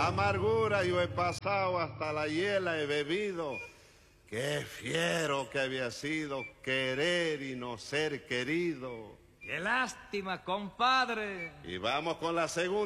Amargura yo he pasado, hasta la hiela he bebido. Qué fiero que había sido querer y no ser querido. ¡Qué lástima, compadre! Y vamos con la segunda.